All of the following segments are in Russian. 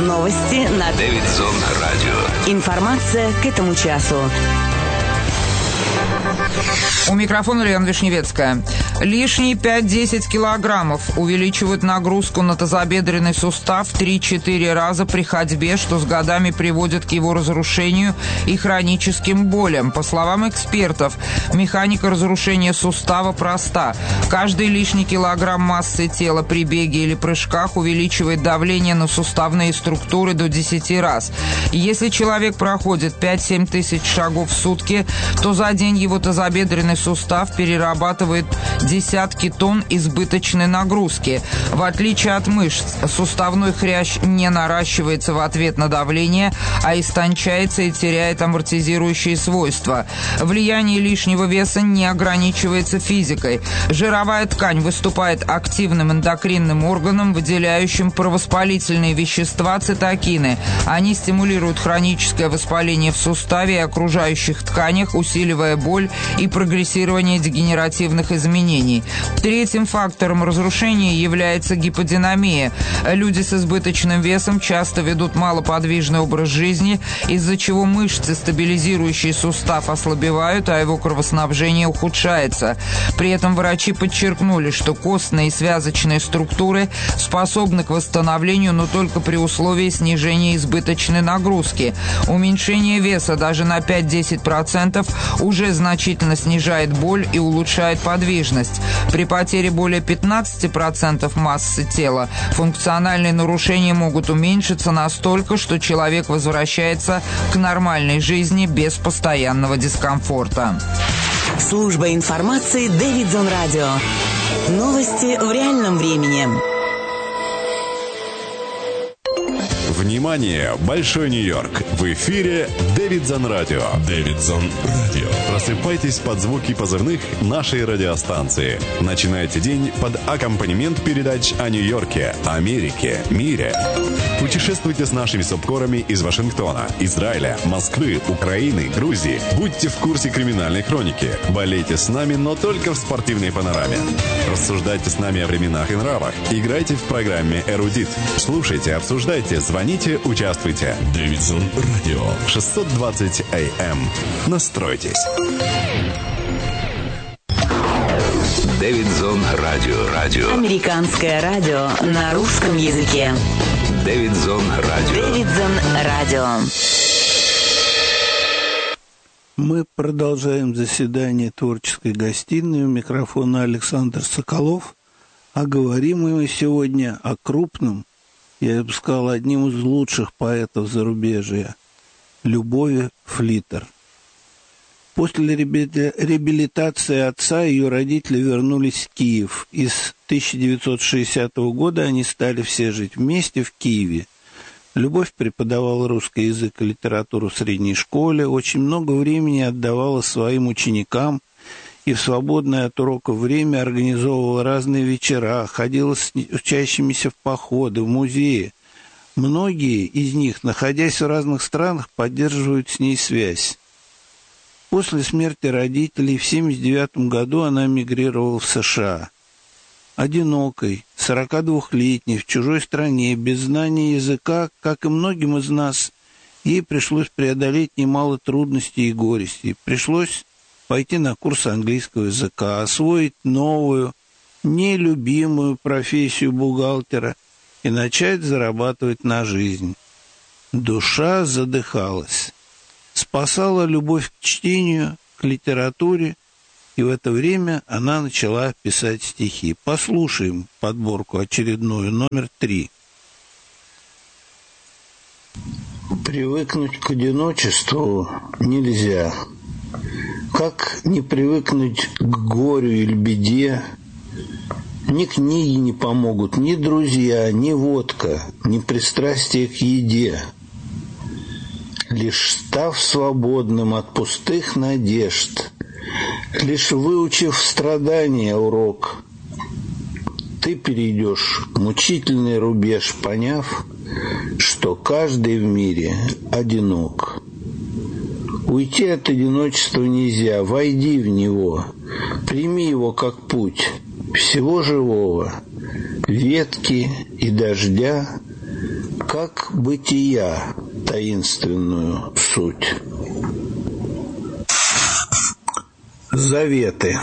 Новости на Дэвидсон Радио. Информация к этому часу. У микрофона Лена Вишневецкая. Лишние 5-10 килограммов увеличивают нагрузку на тазобедренный сустав в 3-4 раза при ходьбе, что с годами приводит к его разрушению и хроническим болям. По словам экспертов, механика разрушения сустава проста. Каждый лишний килограмм массы тела при беге или прыжках увеличивает давление на суставные структуры до 10 раз. И если человек проходит 5-7 тысяч шагов в сутки, то за день его тазобедренный сустав перерабатывает десятки тонн избыточной нагрузки. В отличие от мышц, суставной хрящ не наращивается в ответ на давление, а истончается и теряет амортизирующие свойства. Влияние лишнего веса не ограничивается физикой. Жировая ткань выступает активным эндокринным органом, выделяющим провоспалительные вещества цитокины. Они стимулируют хроническое воспаление в суставе и окружающих тканях, усиливая боль и прогрессирование дегенеративных изменений. Третьим фактором разрушения является гиподинамия. Люди с избыточным весом часто ведут малоподвижный образ жизни, из-за чего мышцы, стабилизирующие сустав, ослабевают, а его кровоснабжение ухудшается. При этом врачи подчеркнули, что костные и связочные структуры способны к восстановлению, но только при условии снижения избыточной нагрузки. Уменьшение веса даже на 5-10% уже значительно снижает боль и улучшает подвижность. При потере более 15% массы тела функциональные нарушения могут уменьшиться настолько, что человек возвращается к нормальной жизни без постоянного дискомфорта. Служба информации Дэвидсон Радио. Новости в реальном времени. Внимание! Большой Нью-Йорк! В эфире Дэвидсон Радио. Дэвидсон Радио. Просыпайтесь под звуки позывных нашей радиостанции. Начинайте день под аккомпанемент передач о Нью-Йорке, Америке, мире. Путешествуйте с нашими субкорами из Вашингтона, Израиля, Москвы, Украины, Грузии. Будьте в курсе криминальной хроники. Болейте с нами, но только в спортивной панораме. Рассуждайте с нами о временах и нравах. Играйте в программе «Эрудит». Слушайте, обсуждайте, звоните, участвуйте. Дэвидсон Радио. 620 АМ. Настройтесь. Дэвидсон Радио. Американское радио на русском языке. Дэвидсон Радио. Дэвидсон Радио. Мы продолжаем заседание творческой гостиной. У микрофона Александр Соколов. А говорим мы сегодня о крупном, я бы сказал, одним из лучших поэтов зарубежья, Любови Флиттер. После реабилитации отца ее родители вернулись в Киев. И с 1960 года они стали все жить вместе в Киеве. Любовь преподавала русский язык и литературу в средней школе, очень много времени отдавала своим ученикам и в свободное от уроков время организовывала разные вечера, ходила с учащимися в походы, в музеи. Многие из них, находясь в разных странах, поддерживают с ней связь. После смерти родителей в 1979 году она эмигрировала в США. Одинокой, 42-летней, в чужой стране, без знания языка, как и многим из нас, ей пришлось преодолеть немало трудностей и горестей. Пришлось пойти на курсы английского языка, освоить новую, нелюбимую профессию бухгалтера и начать зарабатывать на жизнь. Душа задыхалась. Спасала любовь к чтению, к литературе, и в это время она начала писать стихи. Послушаем подборку очередную, номер 3. Привыкнуть к одиночеству нельзя. Как не привыкнуть к горю или беде? Ни книги не помогут, ни друзья, ни водка, ни пристрастие к еде. Лишь став свободным от пустых надежд, лишь выучив страдания урок, ты перейдешь мучительный рубеж, поняв, что каждый в мире одинок. Уйти от одиночества нельзя, войди в него, прими его как путь всего живого, ветки и дождя, как бытия таинственную суть. Заветы.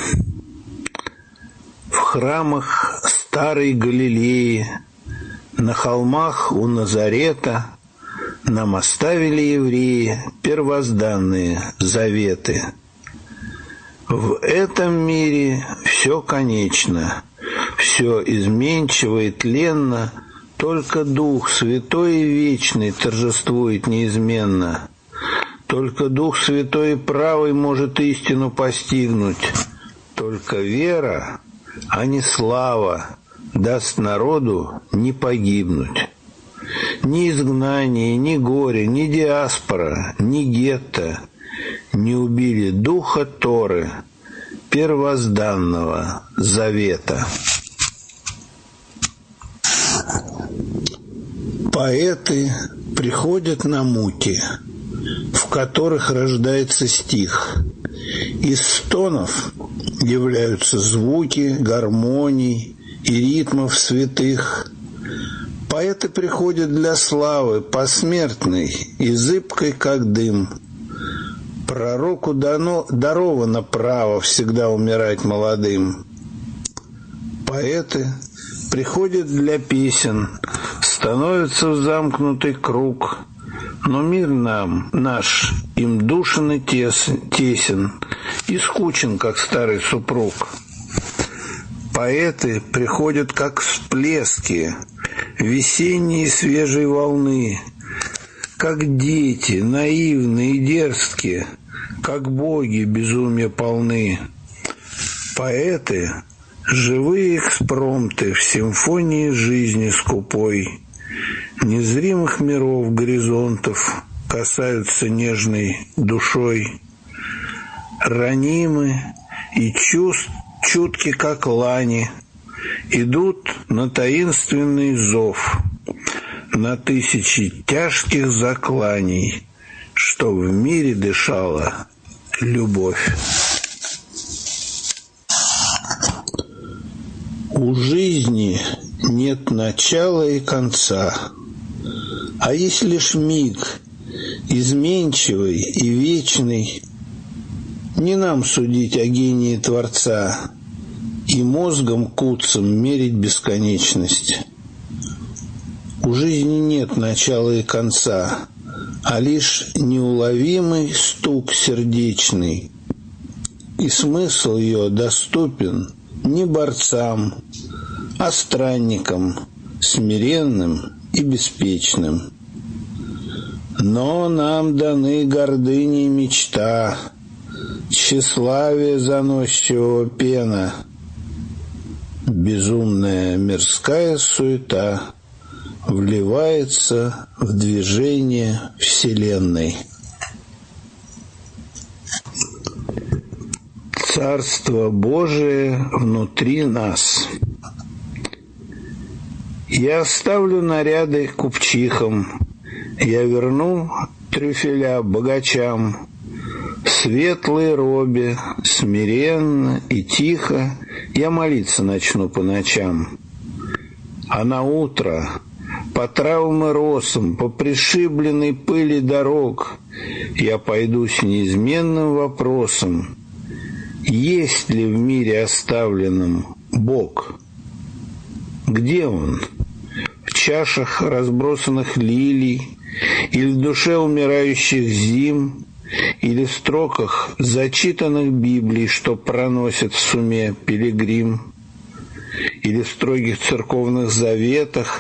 В храмах старой Галилеи, на холмах у Назарета нам оставили евреи первозданные заветы. В этом мире все конечно, все изменчиво и тленно, только Дух Святой и Вечный торжествует неизменно. Только Дух Святой и правый может истину постигнуть. Только вера, а не слава, даст народу не погибнуть. Ни изгнание, ни горе, ни диаспора, ни гетто не убили духа Торы, первозданного завета. Поэты приходят на муки, в которых рождается стих. Из стонов являются звуки гармоний и ритмов святых. Поэты приходят для славы посмертной и зыбкой, как дым. Пророку даровано право всегда умирать молодым. Поэты приходят для песен, становятся в замкнутый круг, но мир нам, наш, им душен и тесен, и скучен, как старый супруг. Поэты приходят, как всплески весенней свежей волны, как дети, наивные и дерзкие, как боги безумия полны. Поэты — живые экспромты в симфонии жизни скупой, незримых миров, горизонтов касаются нежной душой. Ранимы и чутки, как лани, идут на таинственный зов, на тысячи тяжких закланий, что в мире дышала любовь. У жизни нет начала и конца, а есть лишь миг, изменчивый и вечный. Не нам судить о гении Творца и мозгом куцым мерить бесконечность. У жизни нет начала и конца, а лишь неуловимый стук сердечный, и смысл ее доступен не борцам, а странникам, смиренным и беспечным. Но нам даны гордыня и мечта, тщеславие заносчивого пена, безумная мирская суета вливается в движение Вселенной. Царство Божие внутри нас. Я оставлю наряды купчихам, я верну трюфеля богачам. В светлой робе, смиренно и тихо я молиться начну по ночам. А на утро, по травам и росам, по пришибленной пыли дорог, я пойду с неизменным вопросом: есть ли в мире оставленном Бог? Где Он? В чашах разбросанных лилий, или в душе умирающих зим, или в строках зачитанных Библий, что проносит в суме пилигрим, или в строгих церковных заветах,